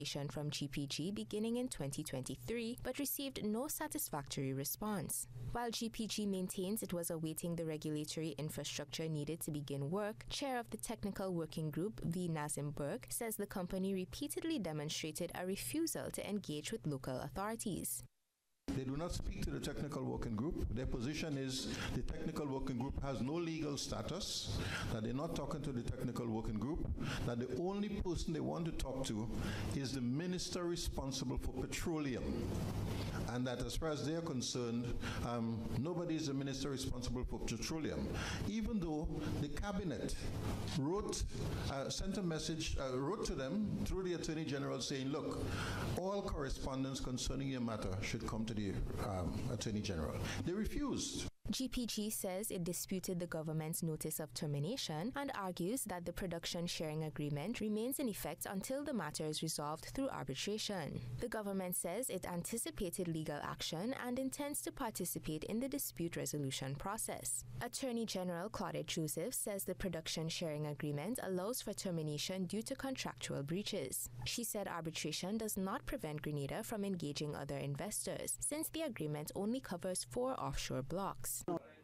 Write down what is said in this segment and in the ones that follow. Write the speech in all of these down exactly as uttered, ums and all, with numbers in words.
from G P G beginning in twenty twenty-three, but received no satisfactory response. While G P G maintains it was awaiting the regulatory infrastructure needed to begin work, Chair of the Technical Working Group, V. Nazim Burke, says the company repeatedly demonstrated a refusal to engage with local authorities. They do not speak to the Technical Working Group. Their position is the Technical Working Group has no legal status, that they're not talking to the Technical Working Group, that the only person they want to talk to is the minister responsible for petroleum. And that as far as they're concerned, um, nobody is the minister responsible for petroleum. Even though the cabinet wrote, uh, sent a message, uh, wrote to them through the Attorney General saying, look, all correspondence concerning your matter should come to the um, Attorney General. They refused. G P G says it disputed the government's notice of termination and argues that the production sharing agreement remains in effect until the matter is resolved through arbitration. The government says it anticipated legal action and intends to participate in the dispute resolution process. Attorney General Claudette Joseph says the production sharing agreement allows for termination due to contractual breaches. She said arbitration does not prevent Grenada from engaging other investors, since the agreement only covers four offshore blocks.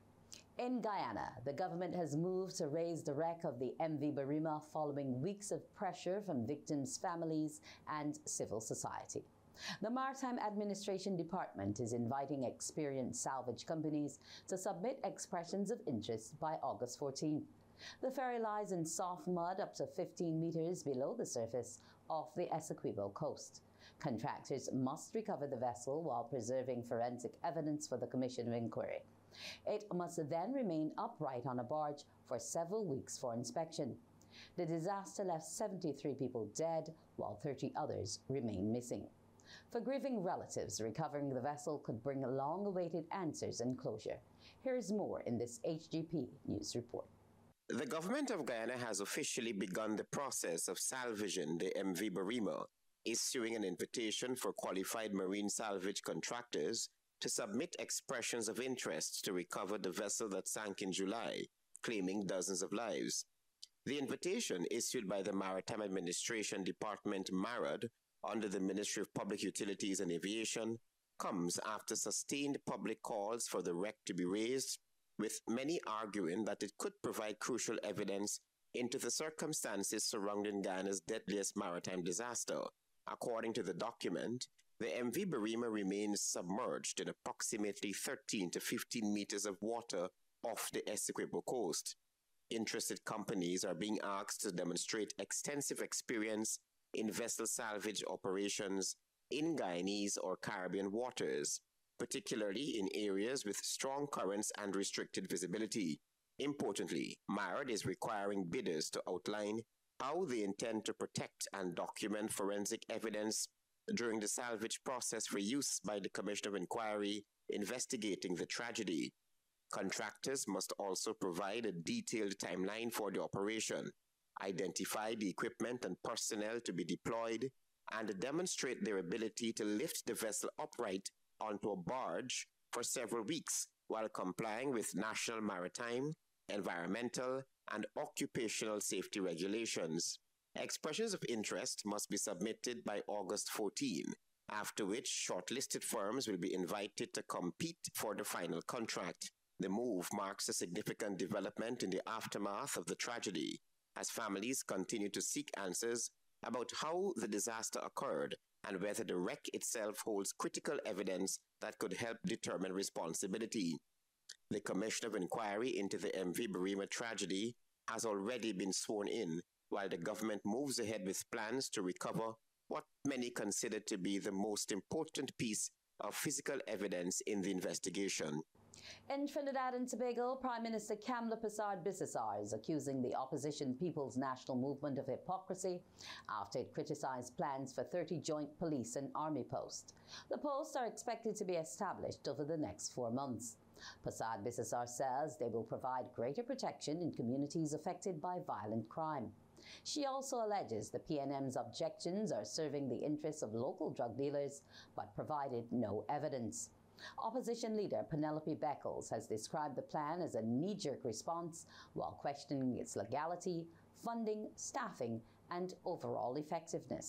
In Guyana, the government has moved to raise the wreck of the M V Barima following weeks of pressure from victims' families and civil society. The Maritime Administration Department is inviting experienced salvage companies to submit expressions of interest by August fourteenth. The ferry lies in soft mud up to fifteen meters below the surface off the Essequibo coast. Contractors must recover the vessel while preserving forensic evidence for the Commission of Inquiry. It must then remain upright on a barge for several weeks for inspection. The disaster left seventy-three people dead, while thirty others remain missing. For grieving relatives, recovering the vessel could bring long-awaited answers and closure. Here's more in this H G P News report. The government of Guyana has officially begun the process of salvaging the M V Barima, issuing an invitation for qualified marine salvage contractors to submit expressions of interest to recover the vessel that sank in July, claiming dozens of lives. The invitation, issued by the Maritime Administration Department, MARAD, under the Ministry of Public Utilities and Aviation, comes after sustained public calls for the wreck to be raised, with many arguing that it could provide crucial evidence into the circumstances surrounding Guyana's deadliest maritime disaster. According to the document, the M V Barima remains submerged in approximately thirteen to fifteen meters of water off the Essequibo coast. Interested companies are being asked to demonstrate extensive experience in vessel salvage operations in Guyanese or Caribbean waters, particularly in areas with strong currents and restricted visibility. Importantly, MARAD is requiring bidders to outline how they intend to protect and document forensic evidence during the salvage process for use by the Commission of Inquiry investigating the tragedy. Contractors must also provide a detailed timeline for the operation, identify the equipment and personnel to be deployed, and demonstrate their ability to lift the vessel upright onto a barge for several weeks while complying with national maritime, environmental, and occupational safety regulations. Expressions of interest must be submitted by August fourteenth, after which shortlisted firms will be invited to compete for the final contract. The move marks a significant development in the aftermath of the tragedy, as families continue to seek answers about how the disaster occurred and whether the wreck itself holds critical evidence that could help determine responsibility. The Commission of Inquiry into the M V Barima tragedy has already been sworn in, while the government moves ahead with plans to recover what many consider to be the most important piece of physical evidence in the investigation. In Trinidad and Tobago, Prime Minister Kamla Persad-Bissessar is accusing the opposition People's National Movement of hypocrisy after it criticized plans for thirty joint police and army posts. The posts are expected to be established over the next four months. Persad-Bissessar says they will provide greater protection in communities affected by violent crime. She also alleges the P N M's objections are serving the interests of local drug dealers, but provided no evidence. Opposition leader Penelope Beckles has described the plan as a knee-jerk response while questioning its legality, funding, staffing, and overall effectiveness.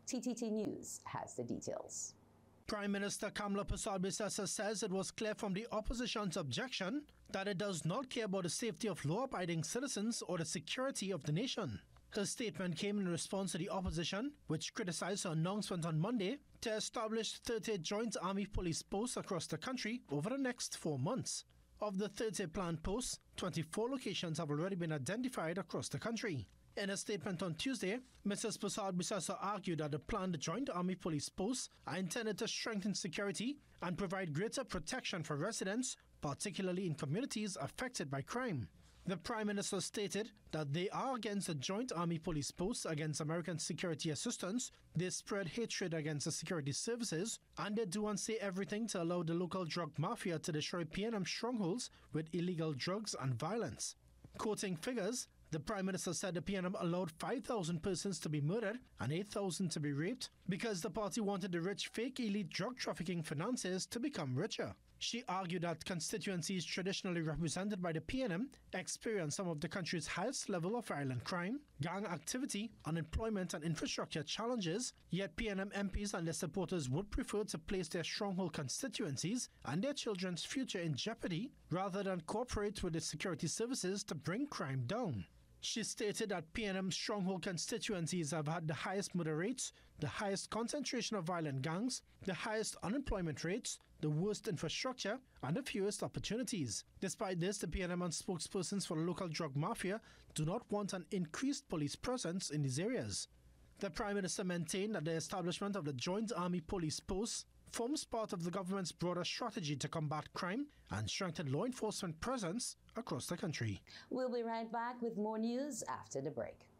T T T News has the details. Prime Minister Kamla Persad-Bissessar says it was clear from the opposition's objection that it does not care about the safety of law-abiding citizens or the security of the nation. Her statement came in response to the opposition, which criticized her announcement on Monday to establish thirty Joint Army Police posts across the country over the next four months. Of the thirty planned posts, twenty-four locations have already been identified across the country. In a statement on Tuesday, Missus Persad-Bissessar argued that the planned Joint Army Police posts are intended to strengthen security and provide greater protection for residents, particularly in communities affected by crime. The Prime Minister stated that they are against the Joint Army Police posts against American security assistance, they spread hatred against the security services, and they do and say everything to allow the local drug mafia to destroy P N M strongholds with illegal drugs and violence. Quoting figures, the Prime Minister said the P N M allowed five thousand persons to be murdered and eight thousand to be raped because the party wanted the rich fake elite drug trafficking financiers to become richer. She argued that constituencies traditionally represented by the P N M experience some of the country's highest level of violent crime, gang activity, unemployment and infrastructure challenges, yet P N M M Ps and their supporters would prefer to place their stronghold constituencies and their children's future in jeopardy rather than cooperate with the security services to bring crime down. She stated that P N M stronghold constituencies have had the highest murder rates, the highest concentration of violent gangs, the highest unemployment rates, the worst infrastructure, and the fewest opportunities. Despite this, the P N M and spokespersons for the local drug mafia do not want an increased police presence in these areas. The Prime Minister maintained that the establishment of the Joint Army Police posts forms part of the government's broader strategy to combat crime and strengthen law enforcement presence across the country. We'll be right back with more news after the break.